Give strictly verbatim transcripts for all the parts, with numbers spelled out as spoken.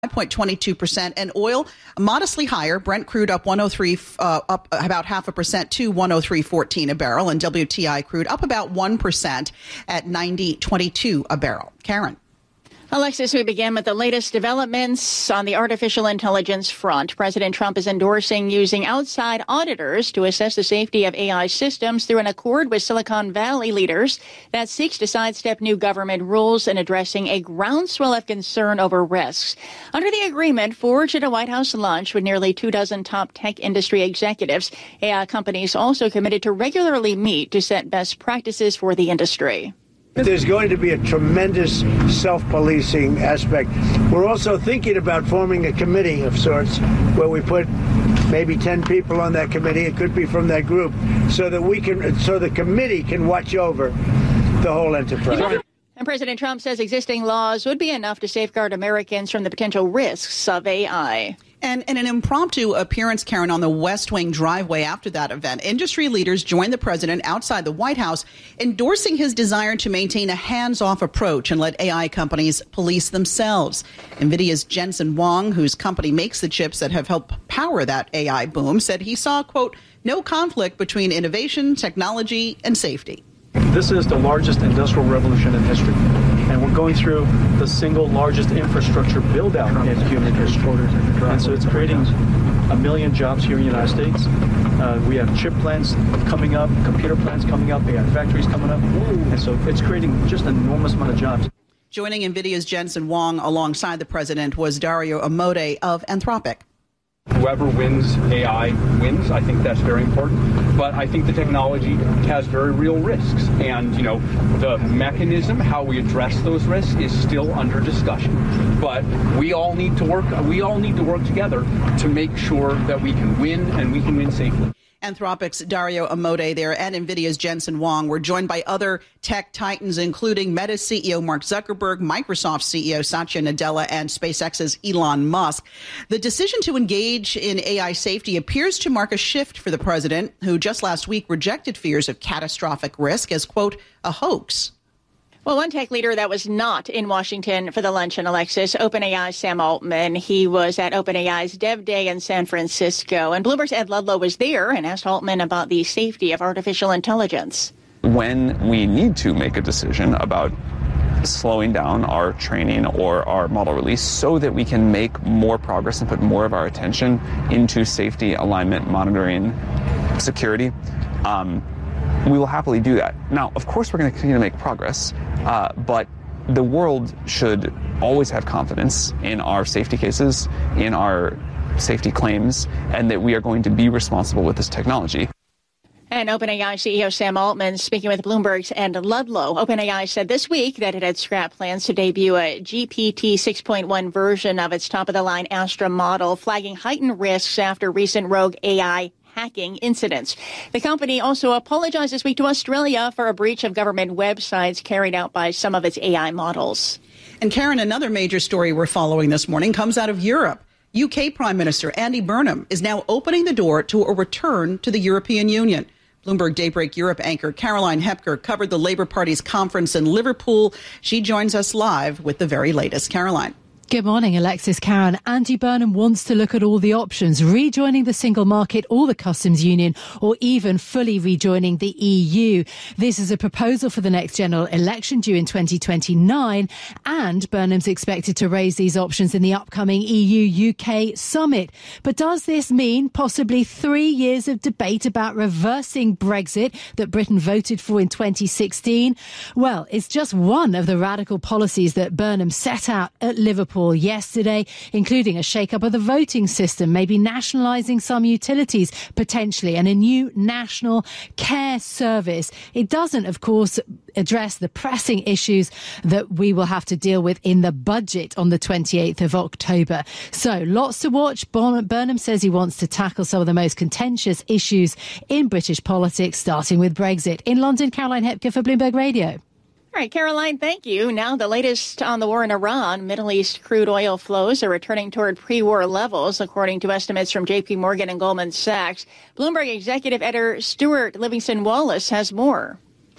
five point two two percent, and oil modestly higher. Brent crude up one oh three, uh, up about half a percent to one oh three fourteen a barrel, and W T I crude up about one percent at ninety twenty-two a barrel. Karen. Alexis, we begin with the latest developments on the artificial intelligence front. President Trump is endorsing using outside auditors to assess the safety of A I systems through an accord with Silicon Valley leaders that seeks to sidestep new government rules and addressing a groundswell of concern over risks. Under the agreement forged at a White House lunch with nearly two dozen top tech industry executives, A I companies also committed to regularly meet to set best practices for the industry. There's going to be a tremendous self-policing aspect. We're also thinking about forming a committee of sorts where we put maybe ten people on that committee. It could be from that group, so that we can, so the committee can watch over the whole enterprise. And President Trump says existing laws would be enough to safeguard Americans from the potential risks of A I. And in an impromptu appearance, Karen, on the West Wing driveway after that event, industry leaders joined the president outside the White House, endorsing his desire to maintain a hands-off approach and let A I companies police themselves. NVIDIA's Jensen Huang, whose company makes the chips that have helped power that A I boom, said he saw, quote, no conflict between innovation, technology, and safety. This is the largest industrial revolution in history, and we're going through the single largest infrastructure build-out in human history. And so it's creating a million jobs here in the United States. Uh, we have chip plants coming up, computer plants coming up, A I factories coming up, and so it's creating just an enormous amount of jobs. Joining NVIDIA's Jensen Huang alongside the president was Dario Amodei of Anthropic. Whoever wins A I wins. I think that's very important. But I think the technology has very real risks. And, you know, the mechanism, how we address those risks is still under discussion. But we all need to work, we all need to work together to make sure that we can win and we can win safely. Anthropic's Dario Amodei there and NVIDIA's Jensen Huang were joined by other tech titans, including Meta C E O Mark Zuckerberg, Microsoft C E O Satya Nadella, and SpaceX's Elon Musk. The decision to engage in A I safety appears to mark a shift for the president, who just last week rejected fears of catastrophic risk as, quote, a hoax. Well, one tech leader that was not in Washington for the luncheon, Alexis, OpenAI's Sam Altman. He was at OpenAI's Dev Day in San Francisco, and Bloomberg's Ed Ludlow was there and asked Altman about the safety of artificial intelligence. When we need to make a decision about slowing down our training or our model release so that we can make more progress and put more of our attention into safety, alignment, monitoring, security, um, we will happily do that. Now, of course, we're going to continue to make progress, uh, but the world should always have confidence in our safety cases, in our safety claims, and that we are going to be responsible with this technology. And OpenAI C E O Sam Altman speaking with Bloomberg's Ed Ludlow. OpenAI said this week that it had scrapped plans to debut a G P T six point one version of its top-of-the-line Astra model, flagging heightened risks after recent rogue A I hacking incidents. The company also apologized this week to Australia for a breach of government websites carried out by some of its A I models. And Karen, another major story we're following this morning comes out of Europe. U K Prime Minister Andy Burnham is now opening the door to a return to the European Union. Bloomberg Daybreak Europe anchor Caroline Hepker covered the Labour Party's conference in Liverpool. She joins us live with the very latest. Caroline. Good morning, Alexis. Karen. Andy Burnham wants to look at all the options, rejoining the single market or the customs union, or even fully rejoining the E U. This is a proposal for the next general election due in twenty twenty-nine, and Burnham's expected to raise these options in the upcoming E U U K summit. But does this mean possibly three years of debate about reversing Brexit that Britain voted for in twenty sixteen? Well, it's just one of the radical policies that Burnham set out at Liverpool yesterday, including a shake-up of the voting system, maybe nationalising some utilities potentially, and a new national care service. It doesn't, of course, address the pressing issues that we will have to deal with in the budget on the twenty-eighth of October. So lots to watch. Burnham says he wants to tackle some of the most contentious issues in British politics, starting with Brexit. In London, Caroline Hepker for Bloomberg Radio. All right, Caroline, thank you. Now, the latest on the war in Iran. Middle East crude oil flows are returning toward pre-war levels, according to estimates from J P Morgan and Goldman Sachs. Bloomberg executive editor Stuart Livingston Wallace has more.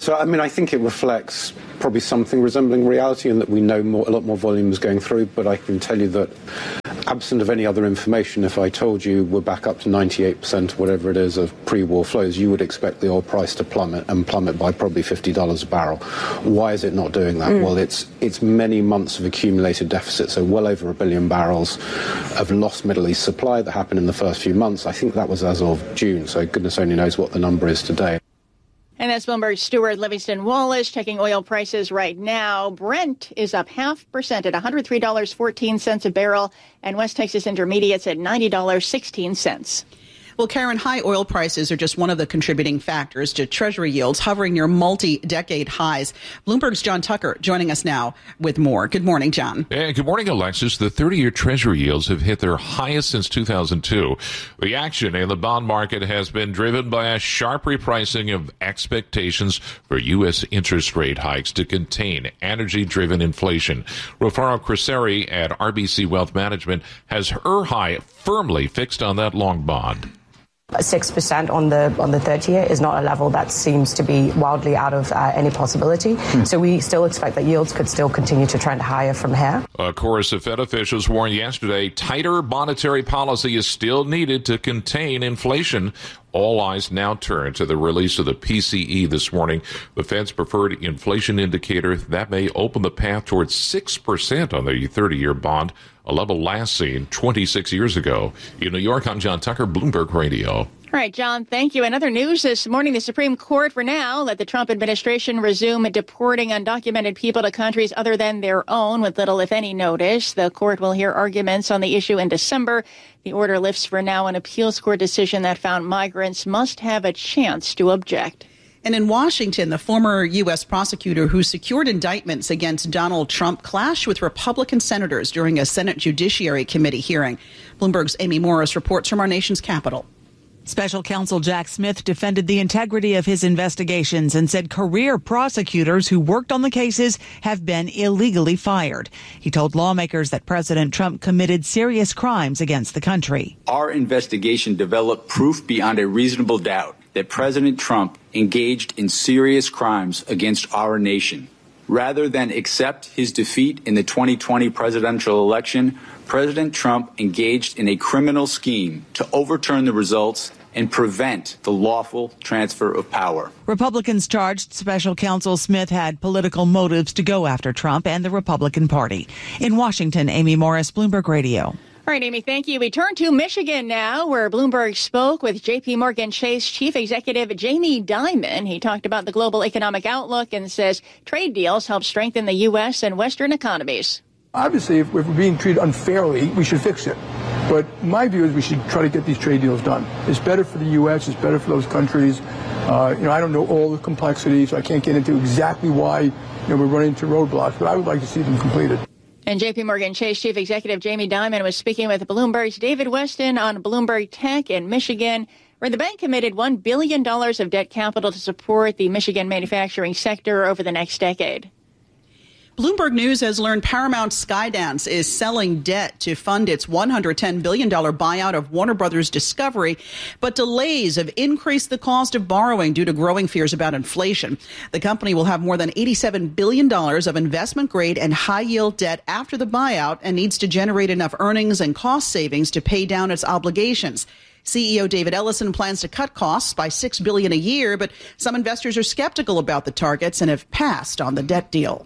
So, I mean, I think it reflects probably something resembling reality in that we know more, a lot more volume is going through, but I can tell you that absent of any other information, if I told you we're back up to ninety-eight percent, whatever it is, of pre-war flows, you would expect the oil price to plummet and plummet by probably fifty dollars a barrel. Why is it not doing that? Mm. Well, it's it's many months of accumulated deficit, so well over a billion barrels of lost Middle East supply that happened in the first few months. I think that was as of June, so goodness only knows what the number is today. And that's Bloomberg steward Livingston Wallace checking oil prices right now. Brent is up half percent at one hundred three dollars and fourteen cents a barrel, and West Texas Intermediate's at ninety dollars and sixteen cents. Well, Karen, high oil prices are just one of the contributing factors to Treasury yields hovering near multi-decade highs. Bloomberg's John Tucker joining us now with more. Good morning, John. Hey, good morning, Alexis. The thirty-year Treasury yields have hit their highest since two thousand two. The action in the bond market has been driven by a sharp repricing of expectations for U S interest rate hikes to contain energy-driven inflation. Rufaro Criseri at R B C Wealth Management has her high firmly fixed on that long bond. Six percent on the on the thirty-year is not a level that seems to be wildly out of uh, any possibility. Hmm. So we still expect that yields could still continue to trend higher from here. Of course, the Fed officials warned yesterday tighter monetary policy is still needed to contain inflation. All eyes now turn to the release of the P C E this morning, the Fed's preferred inflation indicator that may open the path towards six percent on the thirty-year bond, a level last seen twenty-six years ago. In New York, I'm John Tucker, Bloomberg Radio. All right, John, thank you. And other news this morning, the Supreme Court for now let the Trump administration resume deporting undocumented people to countries other than their own with little, if any, notice. The court will hear arguments on the issue in December. The order lifts for now an appeals court decision that found migrants must have a chance to object. And in Washington, the former U S prosecutor who secured indictments against Donald Trump clashed with Republican senators during a Senate Judiciary Committee hearing. Bloomberg's Amy Morris reports from our nation's capital. Special counsel Jack Smith defended the integrity of his investigations and said career prosecutors who worked on the cases have been illegally fired. He told lawmakers that President Trump committed serious crimes against the country. Our investigation developed proof beyond a reasonable doubt that President Trump engaged in serious crimes against our nation. Rather than accept his defeat in the twenty twenty presidential election, President Trump engaged in a criminal scheme to overturn the results and prevent the lawful transfer of power. Republicans charged special counsel Smith had political motives to go after Trump and the Republican Party. In Washington, Amy Morris, Bloomberg Radio. All right, Amy, thank you. We turn to Michigan now, where Bloomberg spoke with J P Morgan Chase Chief Executive Jamie Dimon. He talked about the global economic outlook and says trade deals help strengthen the U S and Western economies. Obviously, if we're being treated unfairly, we should fix it. But my view is we should try to get these trade deals done. It's better for the U S. It's better for those countries. Uh, you know, I don't know all the complexities, so I can't get into exactly why you know, we're running into roadblocks, but I would like to see them completed. And J P Morgan Chase Chief Executive Jamie Dimon was speaking with Bloomberg's David Weston on Bloomberg Tech in Michigan, where the bank committed one billion dollars of debt capital to support the Michigan manufacturing sector over the next decade. Bloomberg News has learned Paramount Skydance is selling debt to fund its one hundred ten billion dollars buyout of Warner Brothers Discovery, but delays have increased the cost of borrowing due to growing fears about inflation. The company will have more than eighty-seven billion dollars of investment-grade and high-yield debt after the buyout and needs to generate enough earnings and cost savings to pay down its obligations. C E O David Ellison plans to cut costs by six billion dollars a year, but some investors are skeptical about the targets and have passed on the debt deal.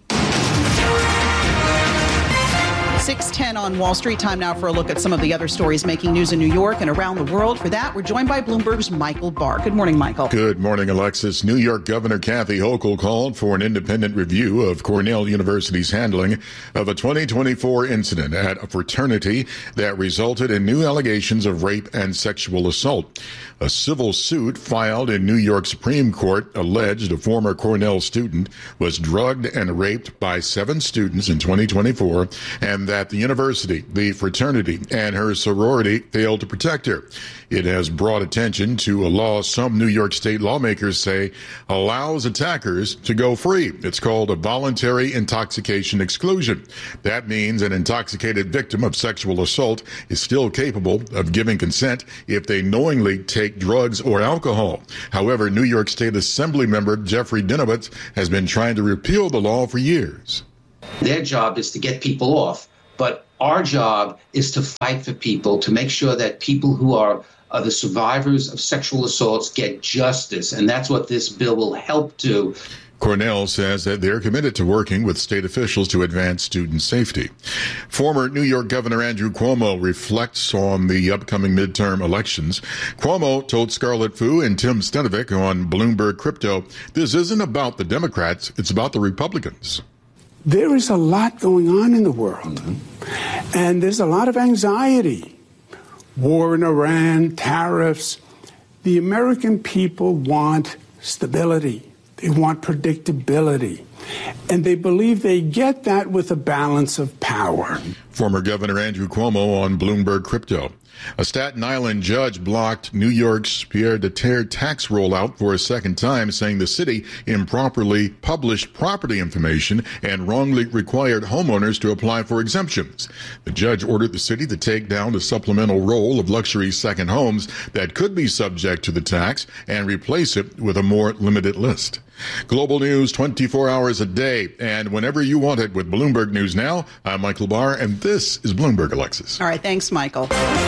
six ten on Wall Street. Time now for a look at some of the other stories making news in New York and around the world. For that, we're joined by Bloomberg's Michael Barr. Good morning, Michael. Good morning, Alexis. New York Governor Kathy Hochul called for an independent review of Cornell University's handling of a twenty twenty-four incident at a fraternity that resulted in new allegations of rape and sexual assault. A civil suit filed in New York Supreme Court alleged a former Cornell student was drugged and raped by seven students in twenty twenty-four, and that at the university, the fraternity, and her sorority failed to protect her. It has brought attention to a law some New York State lawmakers say allows attackers to go free. It's called a voluntary intoxication exclusion. That means an intoxicated victim of sexual assault is still capable of giving consent if they knowingly take drugs or alcohol. However, New York State Assembly member Jeffrey Dinowitz has been trying to repeal the law for years. Their job is to get people off, but our job is to fight for people, to make sure that people who are, are the survivors of sexual assaults get justice, and that's what this bill will help do. Cornell says that they're committed to working with state officials to advance student safety. Former New York Governor Andrew Cuomo reflects on the upcoming midterm elections. Cuomo told Scarlett Fu and Tim Stenovec on Bloomberg Crypto, this isn't about the Democrats, it's about the Republicans. There is a lot going on in the world, and there's a lot of anxiety. War in Iran, tariffs. The American people want stability. They want predictability. And they believe they get that with a balance of power. Former Governor Andrew Cuomo on Bloomberg Crypto. A Staten Island judge blocked New York's Pierre de Terre tax rollout for a second time, saying the city improperly published property information and wrongly required homeowners to apply for exemptions. The judge ordered the city to take down the supplemental roll of luxury second homes that could be subject to the tax and replace it with a more limited list. Global news twenty-four hours a day and whenever you want it with Bloomberg News Now. I'm Michael Barr, and this is Bloomberg Alexis. All right, thanks, Michael.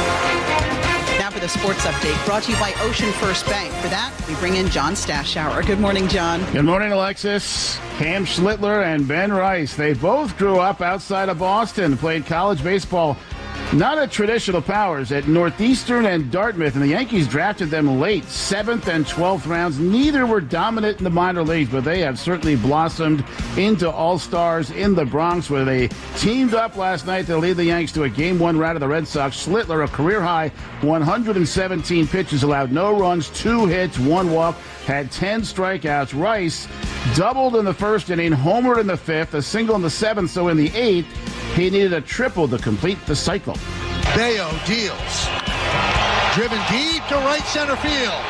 Now for the sports update, brought to you by Ocean First Bank. For that, we bring in John Stashower. Good morning, John. Good morning, Alexis. Cam Schlittler and Ben Rice, they both grew up outside of Boston, played college baseball. Not at traditional powers at Northeastern and Dartmouth, and the Yankees drafted them late, seventh and twelfth rounds. Neither were dominant in the minor leagues, but they have certainly blossomed into all-stars in the Bronx, where they teamed up last night to lead the Yanks to a game one rout of the Red Sox. Schlittler, a career-high one hundred seventeen pitches, allowed no runs, two hits, one walk, had ten strikeouts. Rice doubled in the first inning, homered in the fifth, a single in the seventh, so in the eighth, he needed a triple to complete the cycle. Bayo deals. Driven deep to right center field.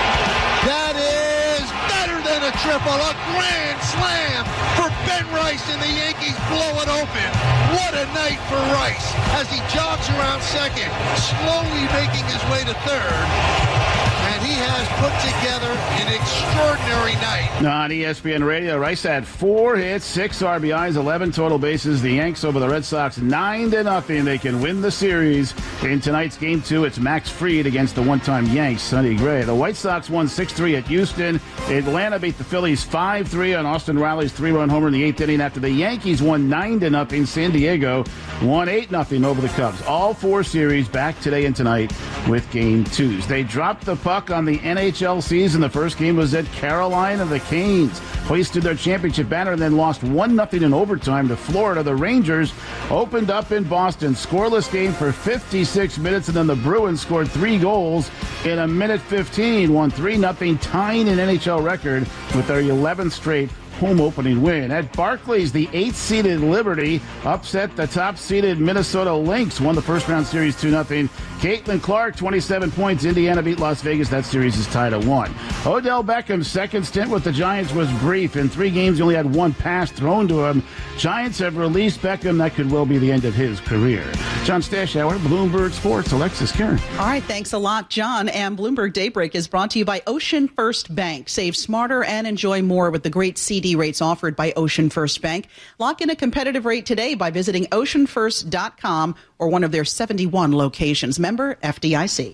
That is better than a triple. A grand slam for Ben Rice, and the Yankees blow it open. What a night for Rice as he jogs around second, slowly making his way to third. And he has put together an extraordinary night. Now on E S P N Radio, Rice had four hits, six R B Is, eleven total bases. The Yanks over the Red Sox, nine to nothing. They can win the series. In tonight's game two, it's Max Fried against the one-time Yanks, Sonny Gray. The White Sox won six three at Houston. Atlanta beat the Phillies five three on Austin Riley's three-run homer in the eighth inning after the Yankees won nine to nothing. San Diego won eight nothing over the Cubs. All four series back today and tonight with game twos. They dropped the puck on the N H L season. The first game was at Carolina. The Canes hoisted their championship banner and then lost one nothing in overtime to Florida. The Rangers opened up in Boston. Scoreless game for fifty-six minutes, and then the Bruins scored three goals in a minute fifteen. Won three nothing, tying an N H L record with their eleventh straight home opening win. At Barclays, the eighth-seeded Liberty upset the top-seeded Minnesota Lynx, won the first-round series two nothing. Caitlin Clark, twenty-seven points. Indiana beat Las Vegas. That series is tied at one. Odell Beckham's second stint with the Giants was brief. In three games, he only had one pass thrown to him. Giants have released Beckham. That could well be the end of his career. John Stashower, Bloomberg Sports. Alexis Karen. All right, thanks a lot, John. And Bloomberg Daybreak is brought to you by Ocean First Bank. Save smarter and enjoy more with the great C D rates offered by Ocean First Bank. Lock in a competitive rate today by visiting ocean first dot com or one of their seventy-one locations. Member F D I C.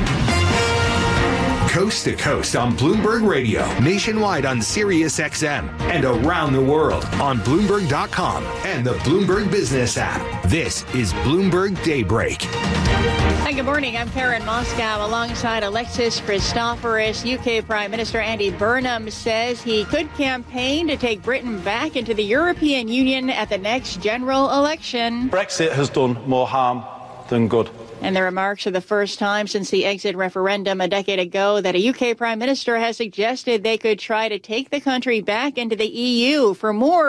Coast to coast on Bloomberg Radio, nationwide on Sirius X M, and around the world on Bloomberg dot com and the Bloomberg Business app. This is Bloomberg Daybreak. Hi, good morning. I'm Karen Moscow alongside Alexis Christoforous. U K Prime Minister Andy Burnham says he could campaign to take Britain back into the European Union at the next general election. Brexit has done more harm than good. And the remarks are the first time since the exit referendum a decade ago that a U K Prime Minister has suggested they could try to take the country back into the E U. For more,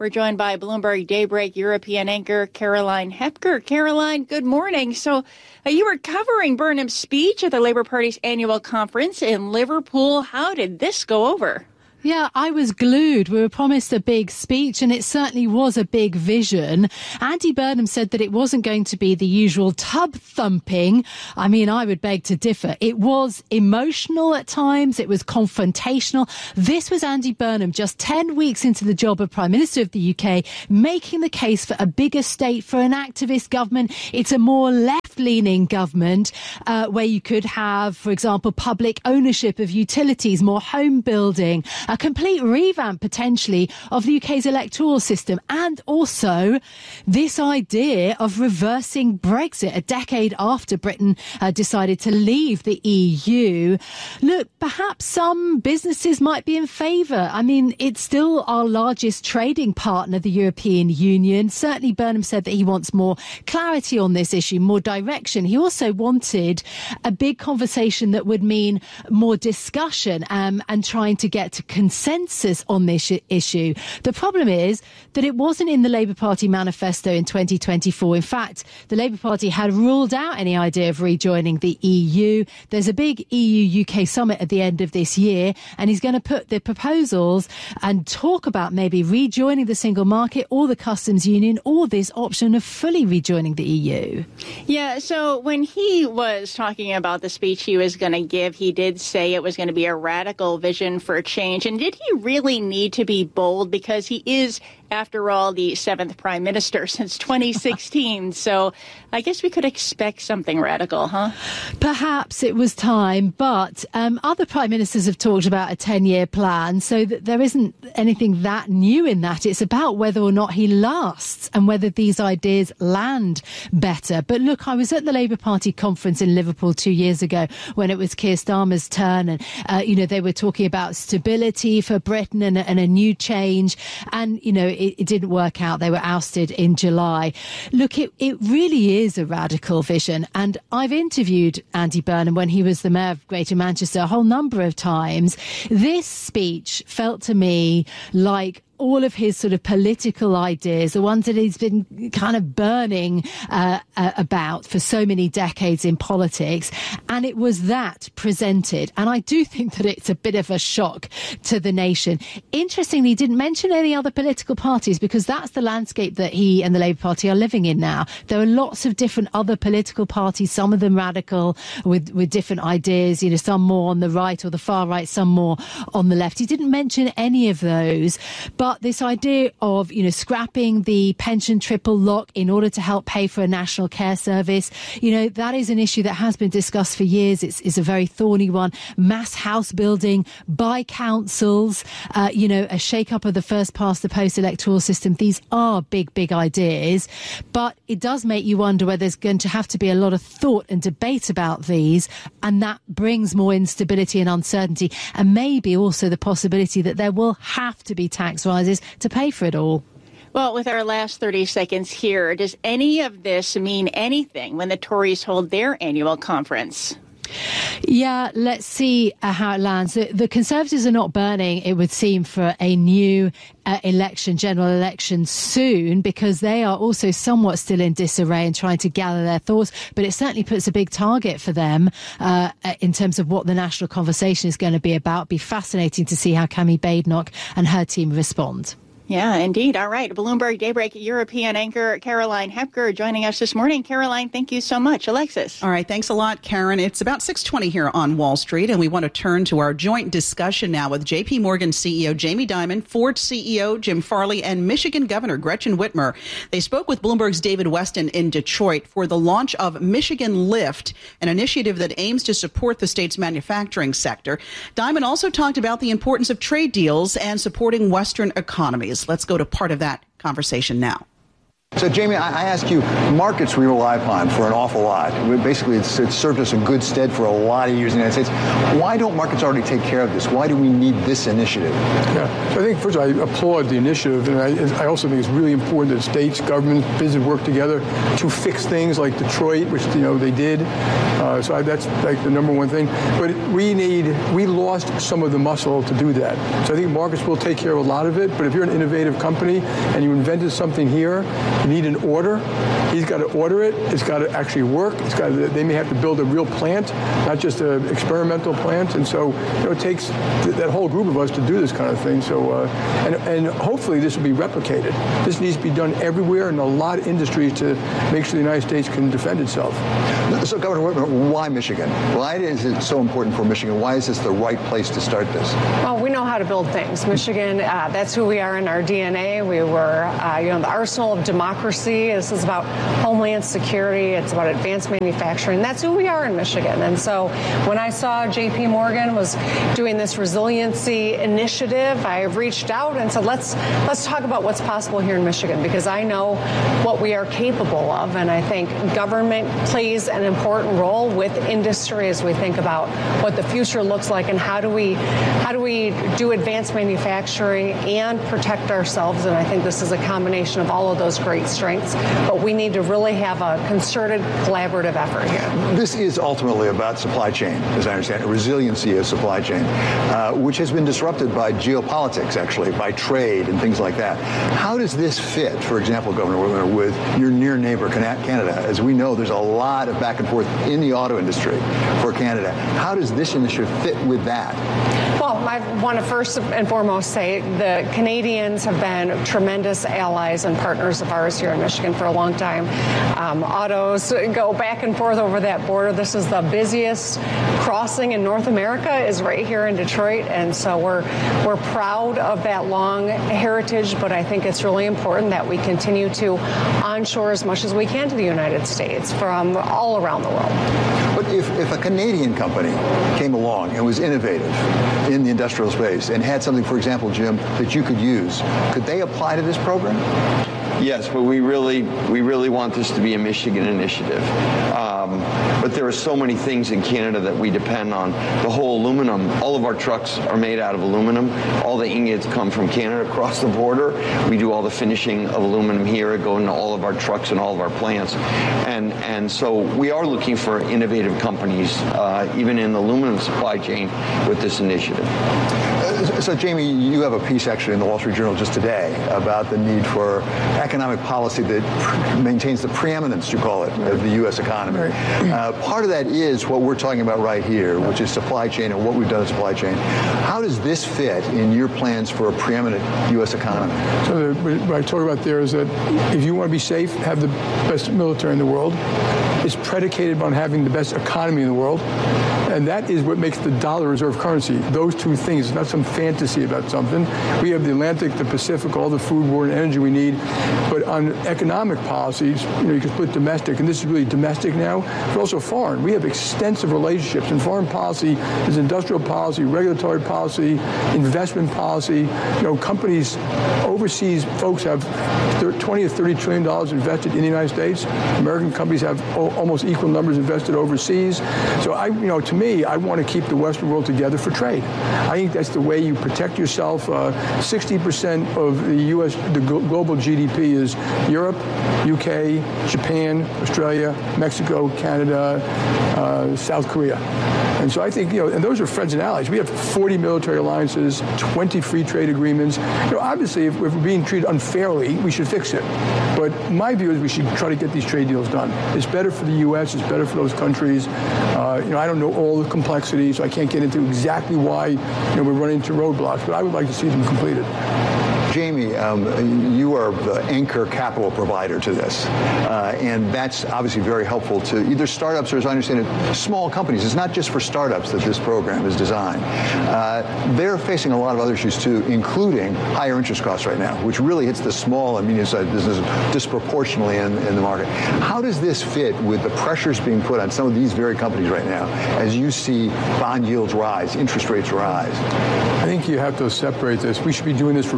We're joined by Bloomberg Daybreak European anchor Caroline Hepker. Caroline, good morning. So uh, you were covering Burnham's speech at the Labour Party's annual conference in Liverpool. How did this go over? Yeah, I was glued. We were promised a big speech, and it certainly was a big vision. Andy Burnham said that it wasn't going to be the usual tub thumping. I mean, I would beg to differ. It was emotional at times. It was confrontational. This was Andy Burnham, just ten weeks into the job of Prime Minister of the U K, making the case for a bigger state, for an activist government. It's a more left-leaning government uh, where you could have, for example, public ownership of utilities, more home building, a complete revamp potentially of the U K's electoral system, and also this idea of reversing Brexit a decade after Britain uh, decided to leave the E U. Look, perhaps some businesses might be in favour. I mean, it's still our largest trading partner, the European Union. Certainly Burnham said that he wants more clarity on this issue, more direction. He also wanted a big conversation that would mean more discussion um, and trying to get to consensus on this issue. The problem is that it wasn't in the Labour Party manifesto in twenty twenty-four. In fact, the Labour Party had ruled out any idea of rejoining the E U. There's a big E U U K summit at the end of this year, and he's going to put the proposals and talk about maybe rejoining the single market or the customs union, or this option of fully rejoining the E U. Yeah, so when he was talking about the speech he was going to give, he did say it was going to be a radical vision for change. And did he really need to be bold? Because he is, after all, the seventh prime minister since twenty sixteen. So I guess we could expect something radical, huh? Perhaps it was time, but um, other prime ministers have talked about a ten-year plan, so that there isn't anything that new in that. It's about whether or not he lasts and whether these ideas land better. But look, I was at the Labour Party conference in Liverpool two years ago when it was Keir Starmer's turn, and, uh, you know, they were talking about stability for Britain and, and a new change. And, you know, it, it didn't work out. They were ousted in July. Look, it, it really is a radical vision. And I've interviewed Andy Burnham when he was the mayor of Greater Manchester a whole number of times. This speech felt to me like all of his sort of political ideas, the ones that he's been kind of burning uh, uh, about for so many decades in politics. And it was that presented. And I do think that it's a bit of a shock to the nation. Interestingly, he didn't mention any other political parties, because that's the landscape that he and the Labour Party are living in now. There are lots of different other political parties, some of them radical with, with different ideas, you know, some more on the right or the far right, some more on the left. He didn't mention any of those. But But this idea of, you know, scrapping the pension triple lock in order to help pay for a national care service, you know, that is an issue that has been discussed for years. It's, it's a very thorny one. Mass house building by councils, uh, you know, a shake-up of the first past the post electoral system. These are big, big ideas. But it does make you wonder whether there's going to have to be a lot of thought and debate about these. And that brings more instability and uncertainty. And maybe also the possibility that there will have to be tax rises to pay for it all. Well, with our last thirty seconds here, does any of this mean anything when the Tories hold their annual conference? Yeah, let's see uh, how it lands. The, the Conservatives are not burning, it would seem, for a new uh, election, general election soon, because they are also somewhat still in disarray and trying to gather their thoughts. But it certainly puts a big target for them uh, in terms of what the national conversation is going to be about. Be fascinating to see how Cammy Badenoch and her team respond. Yeah, indeed. All right. Bloomberg Daybreak European anchor Caroline Hepker joining us this morning. Caroline, thank you so much. Alexis. All right. Thanks a lot, Karen. It's about six twenty here on Wall Street, and we want to turn to our joint discussion now with J P Morgan C E O Jamie Dimon, Ford C E O Jim Farley, and Michigan Governor Gretchen Whitmer. They spoke with Bloomberg's David Weston in Detroit for the launch of Michigan Lift, an initiative that aims to support the state's manufacturing sector. Dimon also talked about the importance of trade deals and supporting Western economies. Let's go to part of that conversation now. So, Jamie, I, I ask you, markets we rely upon for an awful lot. We, basically, it's, it's served us in good stead for a lot of years in the United States. Why don't markets already take care of this? Why do we need this initiative? Yeah, so I think, first of all, I applaud the initiative, and I, I also think it's really important that states, governments, business work together to fix things like Detroit, which, you know, they did. Uh, so I, that's like the number one thing. But we need, we lost some of the muscle to do that. So I think markets will take care of a lot of it, but if you're an innovative company and you invented something here, you need an order. He's got to order it. It's got to actually work. It's got to, they may have to build a real plant, not just an experimental plant. And so, you know, it takes th- that whole group of us to do this kind of thing. So, uh, and, and hopefully this will be replicated. This needs to be done everywhere in a lot of industries to make sure the United States can defend itself. So, Governor, why Michigan? Why is it so important for Michigan? Why is this the right place to start this? Well, we know how to build things. Michigan, uh, that's who we are in our D N A. We were, uh, you know, the arsenal of democracy. This is about homeland security. It's about advanced manufacturing. That's who we are in Michigan. And so when I saw J P Morgan was doing this resiliency initiative, I reached out and said, let's let's talk about what's possible here in Michigan, because I know what we are capable of. And I think government plays an important role with industry as we think about what the future looks like and how do we how do we do advanced manufacturing and protect ourselves. And I think this is a combination of all of those great strengths. But we need to really have a concerted, collaborative effort here. This is ultimately about supply chain, as I understand it, resiliency of supply chain, uh, which has been disrupted by geopolitics, actually, by trade and things like that. How does this fit, for example, Governor, with your near neighbor, Canada? As we know, there's a lot of back and forth in the auto industry for Canada. How does this initiative fit with that? Well, I want to first and foremost say the Canadians have been tremendous allies and partners of ours here in Michigan for a long time. Um, autos go back and forth over that border. This is the busiest crossing in North America, is right here in Detroit, and so we're we're proud of that long heritage. But I think it's really important that we continue to onshore as much as we can to the United States from all around the world. But if, if a Canadian company came along and was innovative in the industrial space and had something, for example, Jim, that you could use, could they apply to this program? Yes, but we really, we really want this to be a Michigan initiative. Um, but there are so many things in Canada that we depend on. The whole aluminum, all of our trucks are made out of aluminum. All the ingots come from Canada across the border. We do all the finishing of aluminum here, go into all of our trucks and all of our plants. And, and so we are looking for innovative companies, uh, even in the aluminum supply chain, with this initiative. So, Jamie, you have a piece actually in the Wall Street Journal just today about the need for economic policy that maintains the preeminence, you call it, of the U S economy. Uh, part of that is what we're talking about right here, which is supply chain and what we've done in supply chain. How does this fit in your plans for a preeminent U S economy? So the, what I talk about there is that if you want to be safe, have the best military in the world. It's predicated on having the best economy in the world. And that is what makes the dollar reserve currency. Those two things, it's not some fantasy about something. We have the Atlantic, the Pacific, all the food, water, and energy we need. But on economic policies, you know, you can split domestic, and this is really domestic now, but also foreign. We have extensive relationships. And foreign policy is industrial policy, regulatory policy, investment policy. You know, companies, overseas folks have twenty to thirty trillion dollars invested in the United States. American companies have almost equal numbers invested overseas. So I, you know, to me, I want to keep the Western world together for trade. I think that's the way you protect yourself. Uh, sixty percent of the U S, the global G D P is Europe, U K, Japan, Australia, Mexico, Canada, uh, South Korea. And so I think, you know, and those are friends and allies. We have forty military alliances, twenty free trade agreements. You know, obviously, if, if we're being treated unfairly, we should fix it. But my view is we should try to get these trade deals done. It's better for the U S. It's better for those countries. Uh, you know, I don't know all the complexities, so I can't get into exactly why, you know, we're running into roadblocks. But I would like to see them completed. Jamie, um, you are the anchor capital provider to this, uh, and that's obviously very helpful to either startups or, as I understand it, small companies. It's not just for startups that this program is designed. Uh, they're facing a lot of other issues too, including higher interest costs right now, which really hits the small and medium-sized businesses disproportionately in, in the market. How does this fit with the pressures being put on some of these very companies right now as you see bond yields rise, interest rates rise? I think you have to separate this. We should be doing this regardless of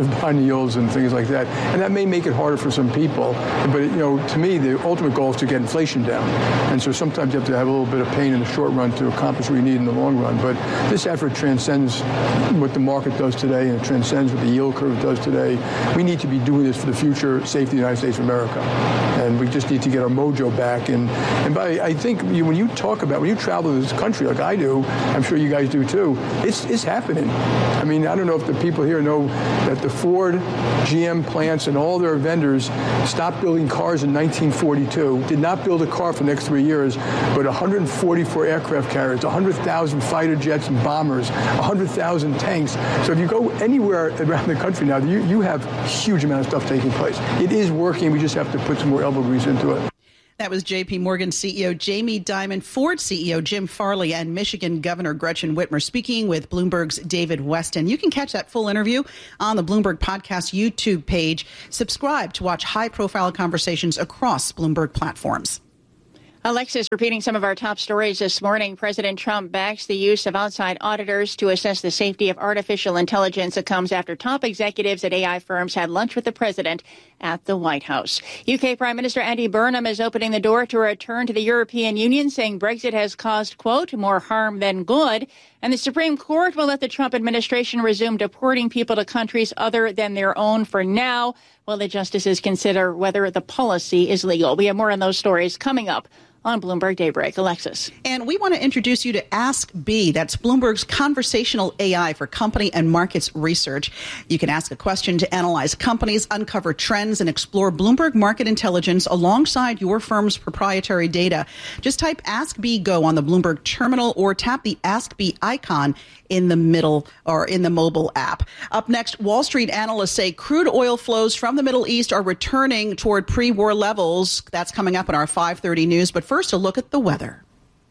bond yields and things like that. And that may make it harder for some people. But, you know, to me, the ultimate goal is to get inflation down. And so sometimes you have to have a little bit of pain in the short run to accomplish what you need in the long run. But this effort transcends what the market does today, and it transcends what the yield curve does today. We need to be doing this for the future safety of the United States of America. And we just need to get our mojo back. And, and by, I think you, when you talk about, when you travel to this country like I do, I'm sure you guys do too, it's, it's happening. I mean, I don't know if the people here know that the Ford, G M plants and all their vendors stopped building cars in nineteen forty-two, did not build a car for the next three years, but one hundred forty-four aircraft carriers, one hundred thousand fighter jets and bombers, one hundred thousand tanks. So if you go anywhere around the country now, you, you have a huge amount of stuff taking place. It is working. We just have to put some more elbow grease into it. That was J P Morgan C E O Jamie Dimon, Ford C E O Jim Farley, and Michigan Governor Gretchen Whitmer speaking with Bloomberg's David Westin. You can catch that full interview on the Bloomberg Podcast YouTube page. Subscribe to watch high-profile conversations across Bloomberg platforms. Alexis, repeating some of our top stories this morning, President Trump backs the use of outside auditors to assess the safety of artificial intelligence. It comes after top executives at A I firms had lunch with the president at the White House. U K Prime Minister Andy Burnham is opening the door to a return to the European Union, saying Brexit has caused, quote, more harm than good. And the Supreme Court will let the Trump administration resume deporting people to countries other than their own for now, while the justices consider whether the policy is legal. We have more on those stories coming up on Bloomberg Daybreak. Alexis. And we want to introduce you to Ask B. That's Bloomberg's conversational A I for company and markets research. You can ask a question to analyze companies, uncover trends, and explore Bloomberg market intelligence alongside your firm's proprietary data. Just type Ask B Go on the Bloomberg terminal or tap the Ask B icon in the middle or in the mobile app. Up next, Wall Street analysts say crude oil flows from the Middle East are returning toward pre-war levels. That's coming up in our five thirty news. But first, a look at the weather.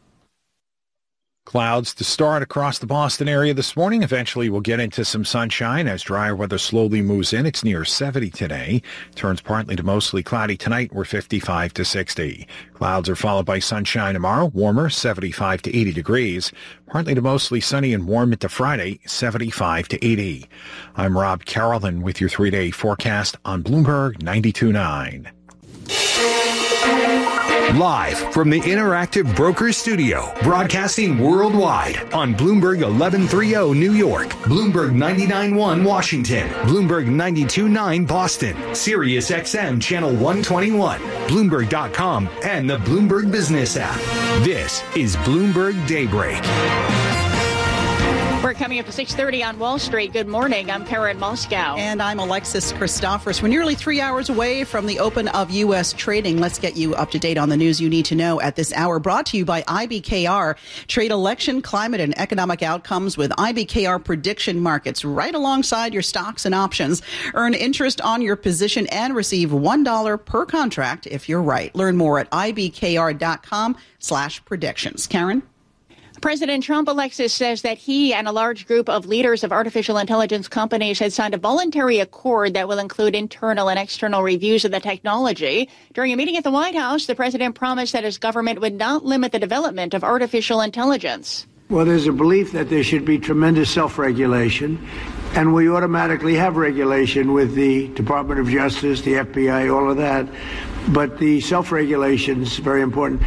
Clouds to start across the Boston area this morning. Eventually, we'll get into some sunshine as drier weather slowly moves in. It's near seventy today. Turns partly to mostly cloudy tonight. We're fifty-five to sixty. Clouds are followed by sunshine tomorrow. Warmer, seventy-five to eighty degrees. Partly to mostly sunny and warm into Friday, seventy-five to eighty. I'm Rob Carolyn with your three-day forecast on Bloomberg ninety-two point nine. Live from the Interactive Brokers Studio, broadcasting worldwide on Bloomberg eleven thirty New York, Bloomberg ninety-nine point one Washington, Bloomberg ninety-two point nine Boston, Sirius X M Channel one twenty-one, Bloomberg dot com, and the Bloomberg Business app. This is Bloomberg Daybreak. We're coming up to six thirty on Wall Street. Good morning. I'm Karen Moscow. And I'm Alexis Christophers. We're nearly three hours away from the open of U S trading. Let's get you up to date on the news you need to know at this hour. Brought to you by I B K R. Trade election, climate, and economic outcomes with I B K R prediction markets right alongside your stocks and options. Earn interest on your position and receive one dollar per contract if you're right. Learn more at I B K R dot com slash predictions. Karen? President Trump, Alexis, says that he and a large group of leaders of artificial intelligence companies had signed a voluntary accord that will include internal and external reviews of the technology. During a meeting at the White House, the president promised that his government would not limit the development of artificial intelligence. Well, there's a belief that there should be tremendous self-regulation, and we automatically have regulation with the Department of Justice, the F B I, all of that. But the self-regulation is very important.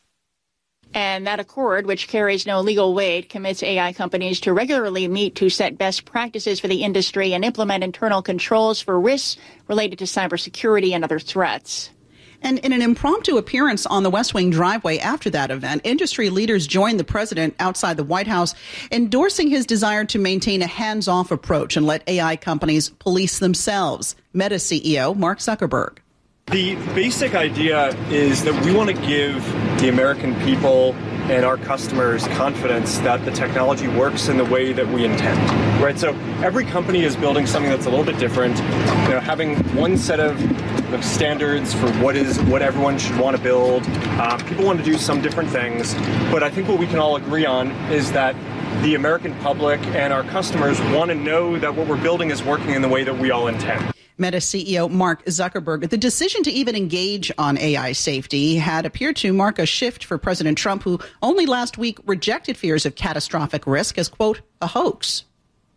And that accord, which carries no legal weight, commits A I companies to regularly meet to set best practices for the industry and implement internal controls for risks related to cybersecurity and other threats. And in an impromptu appearance on the West Wing driveway after that event, industry leaders joined the president outside the White House, endorsing his desire to maintain a hands-off approach and let A I companies police themselves. Meta C E O Mark Zuckerberg. The basic idea is that we want to give the American people and our customers confidence that the technology works in the way that we intend, right? So every company is building something that's a little bit different. You know, having one set of standards for what is what everyone should want to build. Uh, people want to do some different things, but I think what we can all agree on is that the American public and our customers want to know that what we're building is working in the way that we all intend. Meta C E O Mark Zuckerberg. The decision to even engage on A I safety had appeared to mark a shift for President Trump, who only last week rejected fears of catastrophic risk as, quote, a hoax.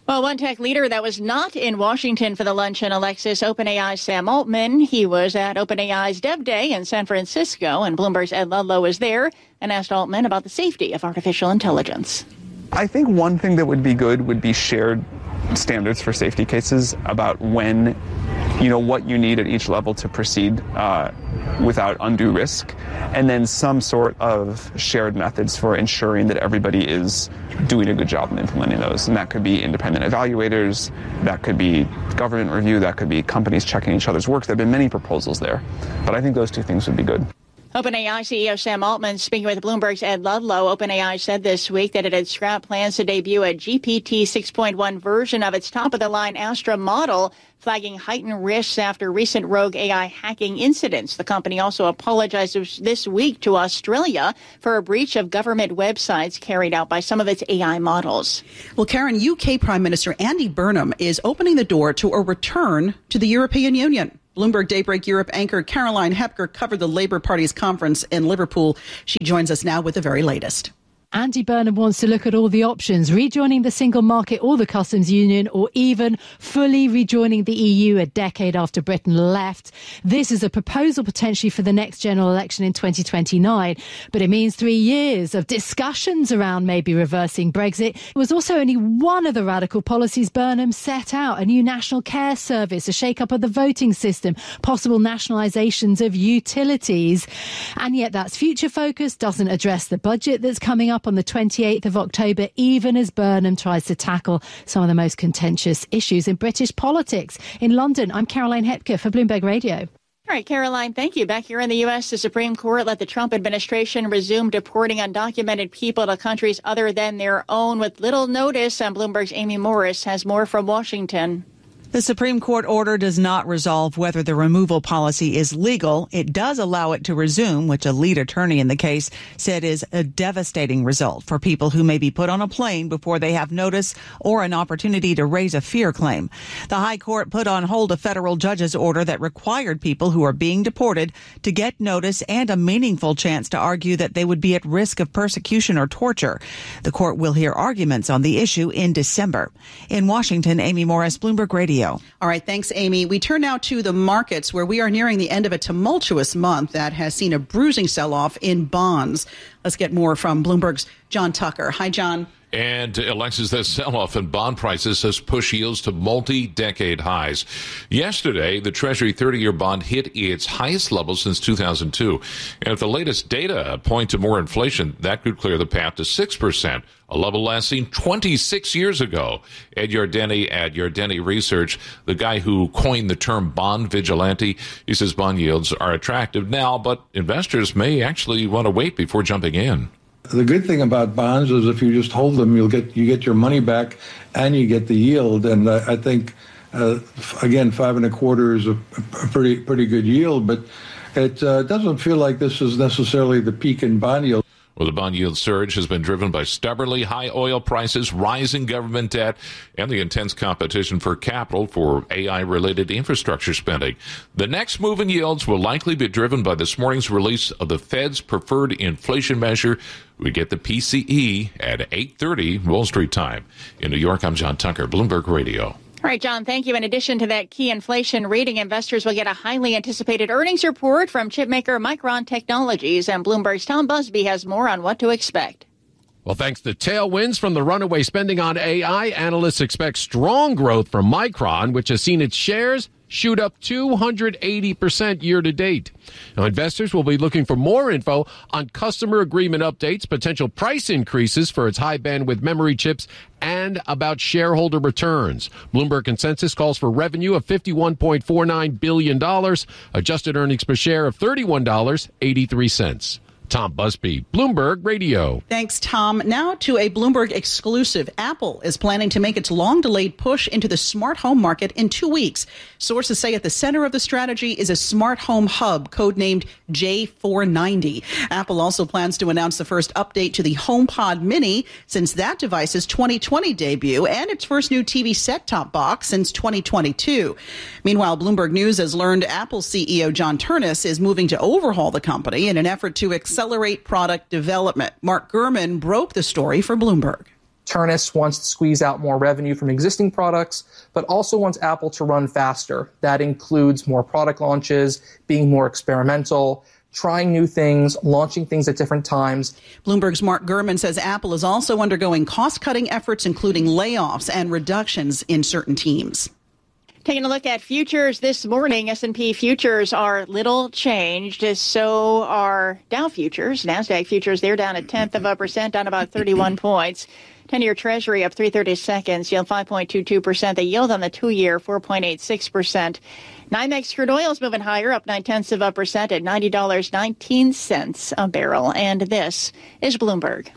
Well, one tech leader that was not in Washington for the luncheon, Alexis, OpenAI's Sam Altman. He was at OpenAI's Dev Day in San Francisco, and Bloomberg's Ed Ludlow was there and asked Altman about the safety of artificial intelligence. I think one thing that would be good would be shared standards for safety cases about when, you know, what you need at each level to proceed uh, without undue risk, and then some sort of shared methods for ensuring that everybody is doing a good job in implementing those. And that could be independent evaluators, that could be government review, that could be companies checking each other's work. There have been many proposals there, but I think those two things would be good. OpenAI C E O Sam Altman speaking with Bloomberg's Ed Ludlow. OpenAI said this week that it had scrapped plans to debut a G P T six point one version of its top-of-the-line Astra model, flagging heightened risks after recent rogue A I hacking incidents. The company also apologized this week to Australia for a breach of government websites carried out by some of its A I models. Well, Karen, U K Prime Minister Andy Burnham is opening the door to a return to the European Union. Bloomberg Daybreak Europe anchor Caroline Hepker covered the Labour Party's conference in Liverpool. She joins us now with the very latest. Andy Burnham wants to look at all the options, rejoining the single market or the customs union, or even fully rejoining the E U a decade after Britain left. This is a proposal potentially for the next general election in twenty twenty-nine, but it means three years of discussions around maybe reversing Brexit. It was also only one of the radical policies Burnham set out: a new national care service, a shake-up of the voting system, possible nationalisations of utilities. And yet that's future-focused, doesn't address the budget that's coming up on the twenty-eighth of October, even as Burnham tries to tackle some of the most contentious issues in British politics. In London, I'm Caroline Hepker for Bloomberg Radio. All right, Caroline, thank you. Back here in the U S, the Supreme Court let the Trump administration resume deporting undocumented people to countries other than their own with little notice. And Bloomberg's Amy Morris has more from Washington. The Supreme Court order does not resolve whether the removal policy is legal. It does allow it to resume, which a lead attorney in the case said is a devastating result for people who may be put on a plane before they have notice or an opportunity to raise a fear claim. The High Court put on hold a federal judge's order that required people who are being deported to get notice and a meaningful chance to argue that they would be at risk of persecution or torture. The court will hear arguments on the issue in December. In Washington, Amy Morris, Bloomberg Radio. All right. Thanks, Amy. We turn now to the markets, where we are nearing the end of a tumultuous month that has seen a bruising sell-off in bonds. Let's get more from Bloomberg's John Tucker. Hi, John. And, Alexis, that sell-off in bond prices has pushed yields to multi-decade highs. Yesterday, the Treasury thirty-year bond hit its highest level since two thousand two. And if the latest data point to more inflation, that could clear the path to six percent, a level last seen twenty-six years ago. Ed Yardeni at Yardeni Research, the guy who coined the term bond vigilante, he says bond yields are attractive now, but investors may actually want to wait before jumping in. The good thing about bonds is if you just hold them, you'll get you get your money back and you get the yield. And uh, I think, uh, again, five and a quarter is a, a pretty pretty good yield, but it uh, doesn't feel like this is necessarily the peak in bond yield. Well, the bond yield surge has been driven by stubbornly high oil prices, rising government debt, and the intense competition for capital for A I-related infrastructure spending. The next move in yields will likely be driven by this morning's release of the Fed's preferred inflation measure. We get the P C E at eight thirty Wall Street time. In New York, I'm John Tucker, Bloomberg Radio. All right, John, thank you. In addition to that key inflation reading, investors will get a highly anticipated earnings report from chipmaker Micron Technologies, and Bloomberg's Tom Busby has more on what to expect. Well, thanks to tailwinds from the runaway spending on A I, analysts expect strong growth from Micron, which has seen its shares shoot up two hundred eighty percent year to date. Now, investors will be looking for more info on customer agreement updates, potential price increases for its high bandwidth memory chips, and about shareholder returns. Bloomberg consensus calls for revenue of fifty-one point four nine billion dollars, adjusted earnings per share of thirty-one dollars and eighty-three cents. Tom Busby, Bloomberg Radio. Thanks, Tom. Now to a Bloomberg exclusive. Apple is planning to make its long-delayed push into the smart home market in two weeks. Sources say at the center of the strategy is a smart home hub, codenamed J four ninety. Apple also plans to announce the first update to the HomePod Mini since that device's twenty twenty debut, and its first new T V set-top box since twenty twenty-two. Meanwhile, Bloomberg News has learned Apple C E O John Ternus is moving to overhaul the company in an effort to accelerate product development. Mark Gurman broke the story for Bloomberg. Turnus wants to squeeze out more revenue from existing products, but also wants Apple to run faster. That includes more product launches, being more experimental, trying new things, launching things at different times. Bloomberg's Mark Gurman says Apple is also undergoing cost-cutting efforts, including layoffs and reductions in certain teams. Taking a look at futures this morning, S and P futures are little changed. So are Dow futures. NASDAQ futures, they're down a tenth of a percent, down about thirty-one points. ten-year Treasury up three thirty-seconds, yield five point two two percent. The yield on the two-year, four point eight six percent. NYMEX crude oil is moving higher, up nine-tenths of a percent at ninety dollars and nineteen cents a barrel. And this is Bloomberg.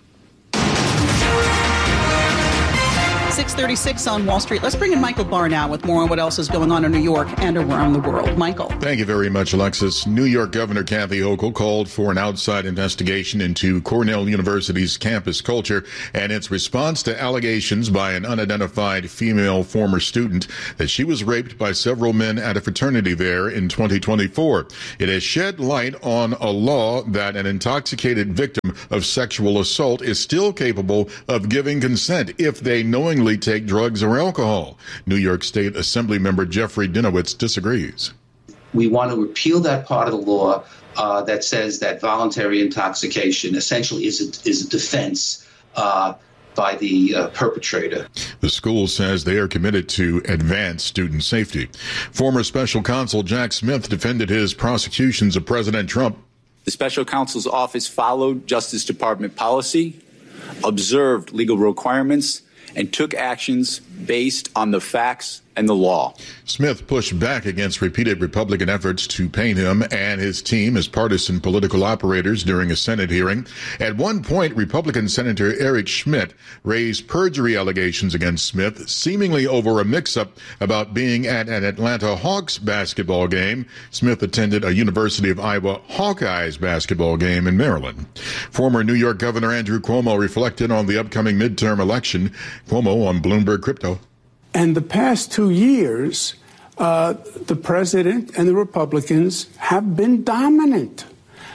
six thirty-six on Wall Street. Let's bring in Michael Barr now with more on what else is going on in New York and around the world. Michael. Thank you very much, Alexis. New York Governor Kathy Hochul called for an outside investigation into Cornell University's campus culture and its response to allegations by an unidentified female former student that she was raped by several men at a fraternity there in twenty twenty-four. It has shed light on a law that an intoxicated victim of sexual assault is still capable of giving consent if they knowingly take drugs or alcohol. New York State Assembly member Jeffrey Dinowitz disagrees. We want to repeal that part of the law uh, that says that voluntary intoxication essentially is a, is a defense uh, by the uh, perpetrator. The school says they are committed to advance student safety. Former special counsel Jack Smith defended his prosecutions of President Trump. The special counsel's office followed Justice Department policy, observed legal requirements, and took actions based on the facts and the law. Smith pushed back against repeated Republican efforts to paint him and his team as partisan political operators during a Senate hearing. At one point, Republican Senator Eric Schmidt raised perjury allegations against Smith, seemingly over a mix-up about being at an Atlanta Hawks basketball game. Smith attended a University of Iowa Hawkeyes basketball game in Maryland. Former New York Governor Andrew Cuomo reflected on the upcoming midterm election. Cuomo on Bloomberg Crypto. And the past two years, uh, the president and the Republicans have been dominant.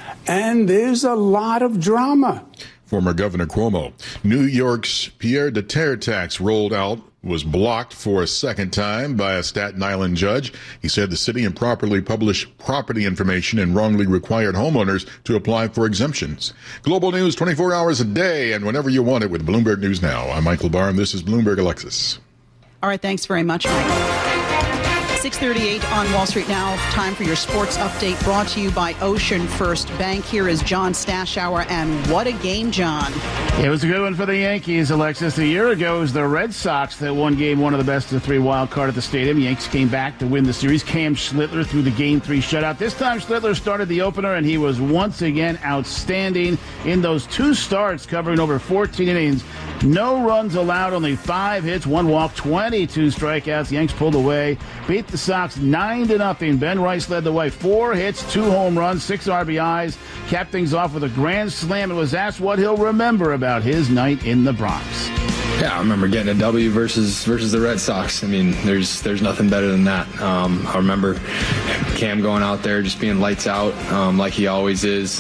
And there's a lot of drama. Former Governor Cuomo. New York's Pierre de Terre tax rolled out was blocked for a second time by a Staten Island judge. He said the city improperly published property information and wrongly required homeowners to apply for exemptions. Global news twenty-four hours a day and whenever you want it with Bloomberg News Now. I'm Michael Barr, and this is Bloomberg Alexis. All right, thanks very much, Mike. six thirty-eight on Wall Street now. Time for your sports update brought to you by Ocean First Bank. Here is John Stashower, and what a game, John. It was a good one for the Yankees, Alexis. A year ago, it was the Red Sox that won game one of the best of three wild card at the stadium. Yankees came back to win the series. Cam Schlittler threw the game three shutout. This time, Schlittler started the opener, and he was once again outstanding in those two starts, covering over fourteen innings. No runs allowed, only five hits, one walk, twenty-two strikeouts. The Yanks pulled away, beat the Sox nine to nothing. Ben Rice led the way, four hits, two home runs, six R B Is. Capped things off with a grand slam and was asked what he'll remember about his night in the Bronx. Yeah, I remember getting a W versus versus the Red Sox. I mean, there's there's nothing better than that. Um, I remember Cam going out there just being lights out um, like he always is.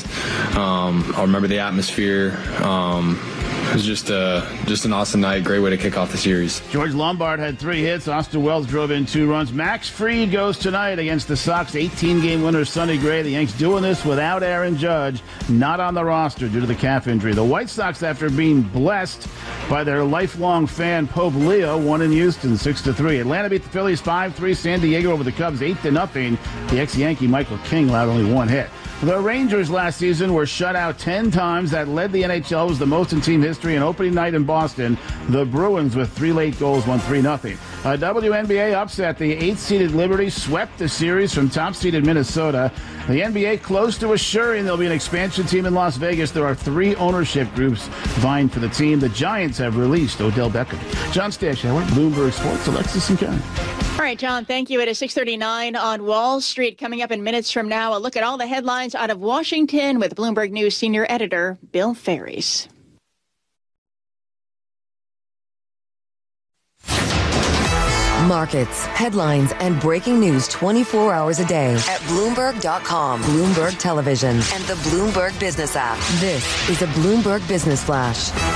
Um, I remember the atmosphere. Um, It was just uh, just an awesome night. Great way to kick off the series. George Lombard had three hits. Austin Wells drove in two runs. Max Fried goes tonight against the Sox. eighteen-game winner Sonny Gray. The Yanks doing this without Aaron Judge, not on the roster due to the calf injury. The White Sox, after being blessed by their lifelong fan Pope Leo, won in Houston six to three. Atlanta beat the Phillies five three. San Diego over the Cubs eight to nothing. The ex-Yankee Michael King allowed only one hit. The Rangers last season were shut out ten times. That led the N H L. It was the most in team history. An opening night in Boston, the Bruins with three late goals won three nothing. A W N B A upset. The eighth-seeded Liberty swept the series from top-seeded Minnesota. The N B A close to assuring there'll be an expansion team in Las Vegas. There are three ownership groups vying for the team. The Giants have released Odell Beckham. John Stashower, Bloomberg Sports, Alexis and Karen. All right, John, thank you. It is six thirty-nine on Wall Street. Coming up in minutes from now, a look at all the headlines out of Washington with Bloomberg News senior editor Bill Ferries. Markets, headlines, and breaking news twenty-four hours a day at Bloomberg dot com, Bloomberg Television, and the Bloomberg Business app. This is a Bloomberg Business Flash.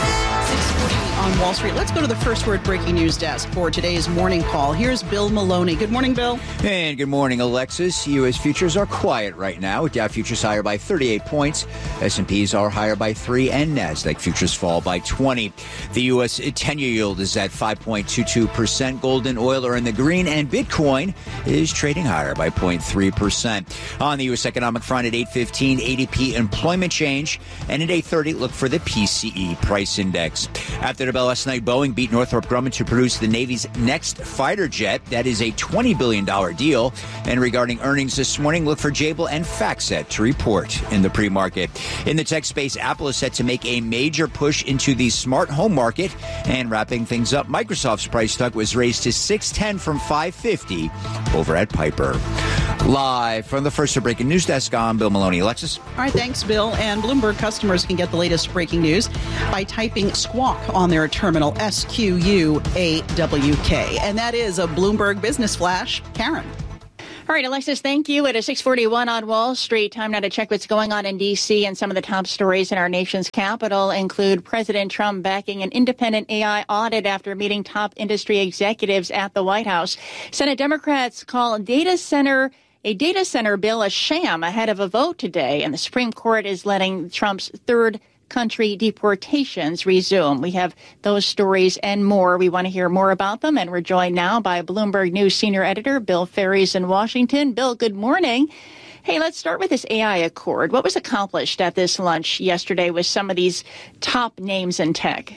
six forty on Wall Street. Let's go to the First Word breaking news desk for today's morning call. Here's Bill Maloney. Good morning, Bill. And good morning, Alexis. U S futures are quiet right now. Dow futures higher by thirty-eight points. S and P's are higher by three, and NASDAQ futures fall by twenty. The U S ten-year yield is at five point two two percent. Gold and oil are in the green, and Bitcoin is trading higher by zero point three percent. On the U S economic front at eight fifteen, A D P employment change, and at eight thirty, look for the P C E price index. After the bell last night, Boeing beat Northrop Grumman to produce the Navy's next fighter jet. That is a twenty billion dollars deal. And regarding earnings this morning, look for Jabil and FactSet to report in the pre-market. In the tech space, Apple is set to make a major push into the smart home market. And wrapping things up, Microsoft's price tag was raised to six ten from five fifty over at Piper. Live from the First Word breaking news desk, I'm Bill Maloney. Alexis? All right, thanks, Bill. And Bloomberg customers can get the latest breaking news by typing squawk on their terminal, S Q U A W K. And that is a Bloomberg Business Flash. Karen. All right, Alexis, thank you. It is six forty-one on Wall Street. Time now to check what's going on in D C, and some of the top stories in our nation's capital include President Trump backing an independent A I audit after meeting top industry executives at the White House. Senate Democrats call data center a data center bill a sham ahead of a vote today, and the Supreme Court is letting Trump's third country deportations resume. We have those stories and more. We want to hear more about them, and we're joined now by Bloomberg News senior editor Bill Ferries in Washington. Bill, good morning. Hey, let's start with this A I Accord. What was accomplished at this lunch yesterday with some of these top names in tech?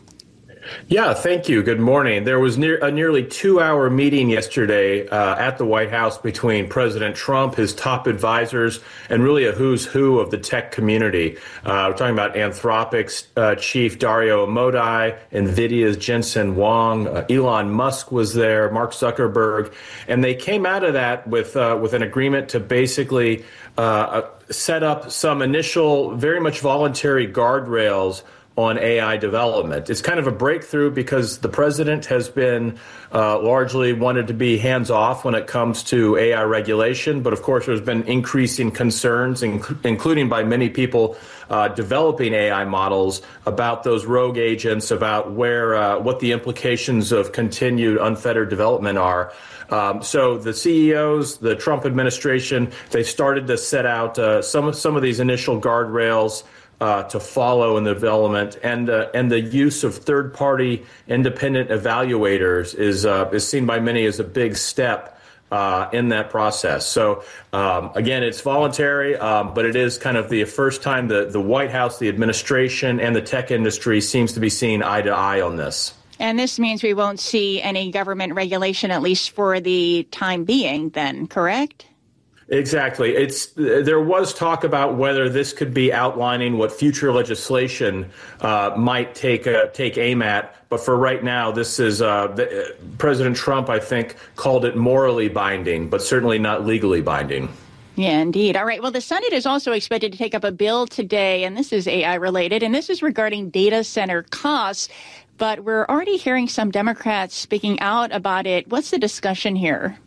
Yeah, thank you. Good morning. There was near, a nearly two-hour meeting yesterday uh, at the White House between President Trump, his top advisors, and really a who's who of the tech community. Uh, we're talking about Anthropic's uh, chief Dario Amodei, NVIDIA's Jensen Huang, uh, Elon Musk was there, Mark Zuckerberg, and they came out of that with uh, with an agreement to basically uh, set up some initial, very much voluntary guardrails on A I development. It's kind of a breakthrough because the president has been uh, largely wanted to be hands-off when it comes to A I regulation. But of course, there's been increasing concerns, inc- including by many people uh, developing A I models, about those rogue agents, about where uh, what the implications of continued unfettered development are. Um, so the C E Os, the Trump administration, they started to set out uh, some of some of these initial guardrails Uh, to follow in the development, and uh, and the use of third-party independent evaluators is uh, is seen by many as a big step uh, in that process. So um, again, it's voluntary, um, but it is kind of the first time the the White House, the administration, and the tech industry seems to be seeing eye to eye on this. And this means we won't see any government regulation, at least for the time being. Then, correct? Exactly. It's there was talk about whether this could be outlining what future legislation uh, might take uh, take aim at. But for right now, this is uh, the, uh, President Trump, I think, called it morally binding, but certainly not legally binding. Yeah, indeed. All right. Well, the Senate is also expected to take up a bill today, and this is A I related, and this is regarding data center costs. But we're already hearing some Democrats speaking out about it. What's the discussion here?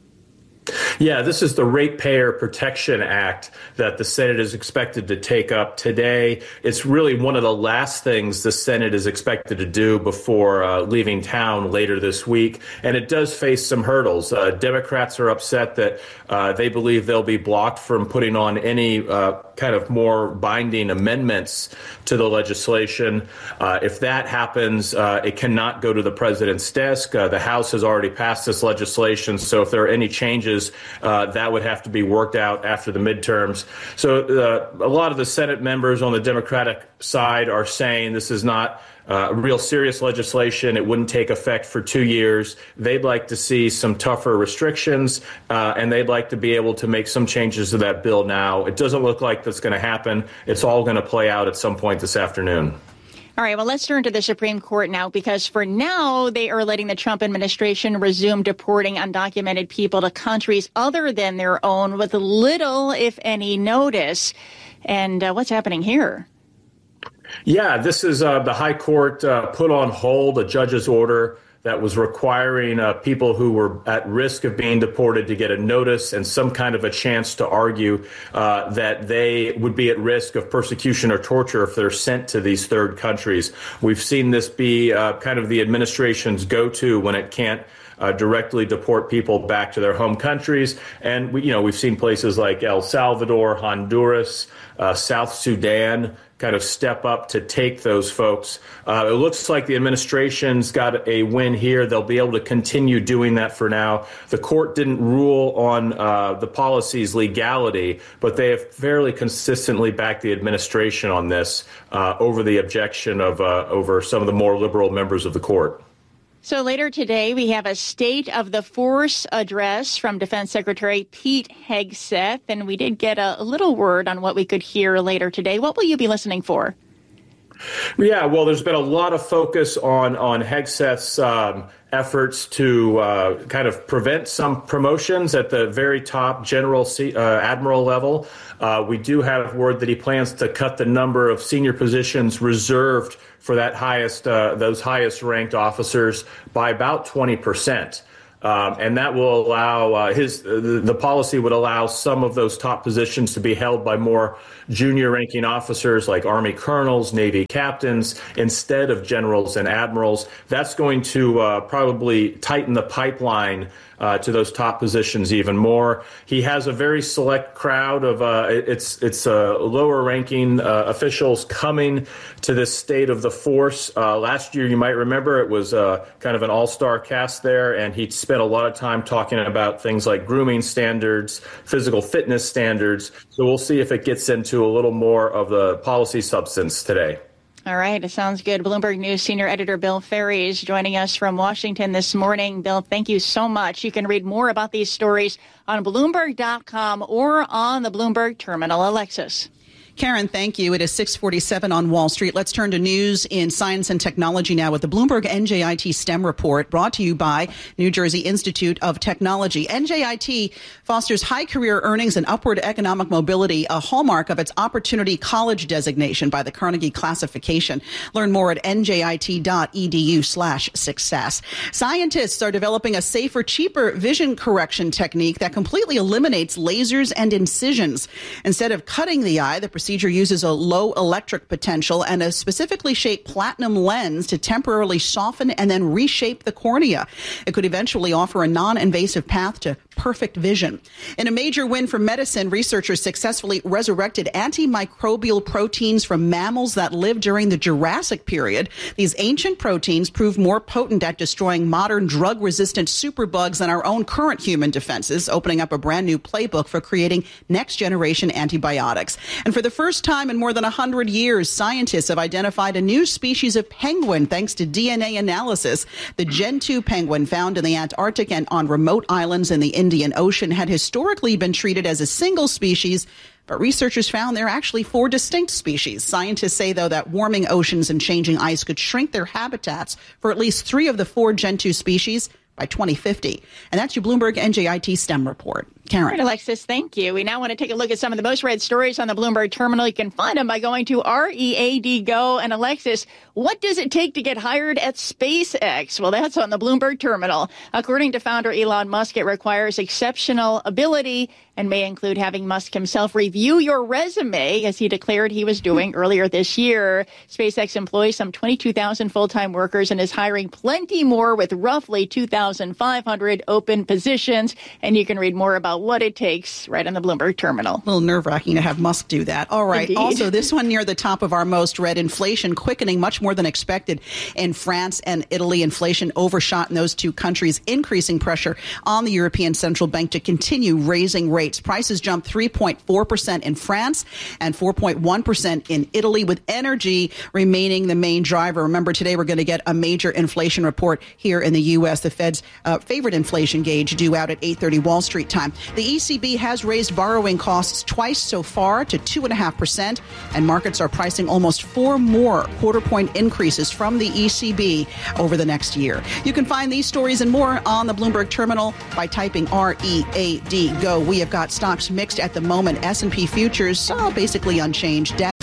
Yeah, this is the Ratepayer Protection Act that the Senate is expected to take up today. It's really one of the last things the Senate is expected to do before uh, leaving town later this week. And it does face some hurdles. Uh, Democrats are upset that uh, they believe they'll be blocked from putting on any uh, kind of more binding amendments to the legislation. Uh, if that happens, uh, it cannot go to the president's desk. Uh, the House has already passed this legislation, so if there are any changes, Uh, that would have to be worked out after the midterms. So uh, a lot of the Senate members on the Democratic side are saying this is not uh, real serious legislation. It wouldn't take effect for two years. They'd like to see some tougher restrictions, uh, and they'd like to be able to make some changes to that bill now. It doesn't look like that's going to happen. It's all going to play out at some point this afternoon. All right, well, let's turn to the Supreme Court now, because for now, they are letting the Trump administration resume deporting undocumented people to countries other than their own with little, if any, notice. And uh, what's happening here? Yeah, this is uh, the High Court uh, put on hold a judge's order that was requiring uh, people who were at risk of being deported to get a notice and some kind of a chance to argue uh, that they would be at risk of persecution or torture if they're sent to these third countries. We've seen this be uh, kind of the administration's go-to when it can't Uh, directly deport people back to their home countries. And, we, you know, we've seen places like El Salvador, Honduras, uh, South Sudan kind of step up to take those folks. Uh, it looks like the administration's got a win here. They'll be able to continue doing that for now. The court didn't rule on uh, the policy's legality, but they have fairly consistently backed the administration on this uh, over the objection of uh, over some of the more liberal members of the court. So later today, we have a State of the Force address from Defense Secretary Pete Hegseth, and we did get a, a little word on what we could hear later today. What will you be listening for? Yeah, well, there's been a lot of focus on, on Hegseth's um, efforts to uh, kind of prevent some promotions at the very top general C, uh, admiral level. Uh, we do have word that he plans to cut the number of senior positions reserved for that highest, uh, those highest ranked officers by about twenty percent. Um, and that will allow uh, his uh, the, the policy would allow some of those top positions to be held by more junior ranking officers like Army colonels, Navy captains, instead of generals and admirals. That's going to uh, probably tighten the pipeline uh, to those top positions even more. He has a very select crowd of uh, it's it's uh, lower ranking uh, officials coming to this State of the Force. Uh, last year, you might remember, it was uh, kind of an all-star cast there, and he spent a lot of time talking about things like grooming standards, physical fitness standards. So we'll see if it gets into a little more of the policy substance today. All right. It sounds good. Bloomberg News senior editor Bill Ferry is joining us from Washington this morning. Bill, thank you so much. You can read more about these stories on Bloomberg dot com or on the Bloomberg Terminal. Alexis. Karen, thank you. It is six forty-seven on Wall Street. Let's turn to news in science and technology now with the Bloomberg N J I T STEM report brought to you by New Jersey Institute of Technology. N J I T fosters high career earnings and upward economic mobility, a hallmark of its Opportunity College designation by the Carnegie Classification. Learn more at N J I T dot E D U slash success. Scientists are developing a safer, cheaper vision correction technique that completely eliminates lasers and incisions. Instead of cutting the eye, the procedure uses a low electric potential and a specifically shaped platinum lens to temporarily soften and then reshape the cornea. It could eventually offer a non-invasive path to perfect vision. In a major win for medicine, researchers successfully resurrected antimicrobial proteins from mammals that lived during the Jurassic period. These ancient proteins proved more potent at destroying modern drug-resistant superbugs than our own current human defenses, opening up a brand new playbook for creating next-generation antibiotics. And for the first time in more than one hundred years, scientists have identified a new species of penguin thanks to D N A analysis. The Gentoo penguin, found in the Antarctic and on remote islands in the Indian Ocean, had historically been treated as a single species, but researchers found there are actually four distinct species. Scientists say, though, that warming oceans and changing ice could shrink their habitats for at least three of the four Gentoo species by twenty fifty. And that's your Bloomberg N J I T STEM report. Karen. All right, Alexis, thank you. We now want to take a look at some of the most read stories on the Bloomberg Terminal. You can find them by going to R E A D Go. And Alexis, what does it take to get hired at SpaceX? Well, that's on the Bloomberg Terminal. According to founder Elon Musk, it requires exceptional ability and may include having Musk himself review your resume, as he declared he was doing earlier this year. SpaceX employs some twenty-two thousand full-time workers and is hiring plenty more with roughly two thousand five hundred open positions. And you can read more about what it takes right on the Bloomberg Terminal. A little nerve-wracking to have Musk do that. All right. Indeed. Also, this one near the top of our most read, inflation quickening much more than expected in France and Italy. Inflation overshot in those two countries, increasing pressure on the European Central Bank to continue raising rates. Prices jumped three point four percent in France and four point one percent in Italy, with energy remaining the main driver. Remember, today we're going to get a major inflation report here in the U S. The Fed's uh, favorite inflation gauge due out at eight thirty Wall Street time. The E C B has raised borrowing costs twice so far to two point five percent, and markets are pricing almost four more quarter-point increases from the E C B over the next year. You can find these stories and more on the Bloomberg Terminal by typing R E A D Go. We have got stocks mixed at the moment. S and P futures uh, basically unchanged.